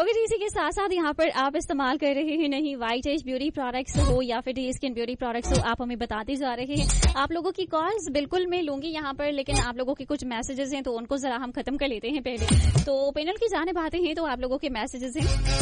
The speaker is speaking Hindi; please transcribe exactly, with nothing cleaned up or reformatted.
अगर इसी के साथ साथ यहाँ पर आप इस्तेमाल कर रहे हैं नहीं व्हाइट एज ब्यूटी प्रोडक्ट्स हो या फिर डे स्किन ब्यूटी प्रोडक्ट्स हो, आप हमें बताते जा रहे हैं। आप लोगों की कॉल्स बिल्कुल मैं लूंगी यहाँ पर, लेकिन आप लोगों के कुछ मैसेजेस हैं तो उनको जरा हम खत्म कर लेते हैं पहले। तो पैनल की जानिब आते हैं तो आप लोगों के मैसेजेस हैं।